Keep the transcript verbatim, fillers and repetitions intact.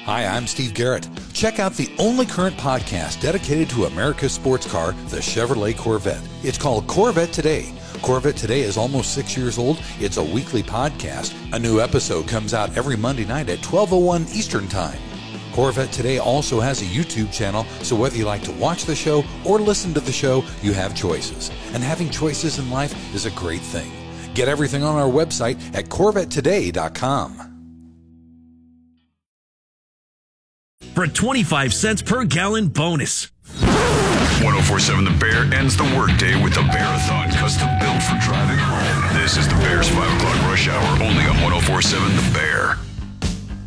Hi, I'm Steve Garrett. Check out the only current podcast dedicated to America's sports car, the Chevrolet Corvette. It's called Corvette Today. Corvette Today is almost six years old. It's a weekly podcast. A new episode comes out every Monday night at twelve oh one Eastern Time. Corvette Today also has a YouTube channel, so whether you like to watch the show or listen to the show, you have choices. And having choices in life is a great thing. Get everything on our website at corvette today dot com. For a twenty-five cents per gallon bonus. ten forty-seven The Bear ends the workday with a Bearathon, custom built for driving home. This is the Bear's five o'clock rush hour, only on ten forty-seven The Bear.